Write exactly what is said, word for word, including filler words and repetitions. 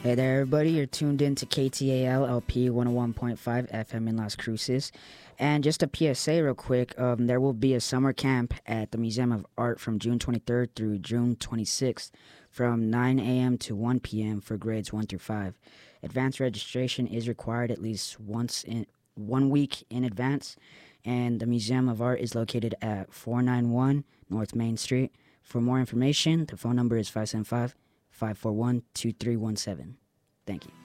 Hey there, everybody. You're tuned in to K T A L L P one oh one point five F M in Las Cruces. And just a P S A real quick, um, there will be a summer camp at the Museum of Art from June twenty-third through June twenty-sixth from nine a.m. to one p.m. for grades one through five. Advanced registration is required at least once in one week in advance, and the Museum of Art is located at four ninety-one North Main Street. For more information, the phone number is five seven five, five four one, two three one seven. Thank you.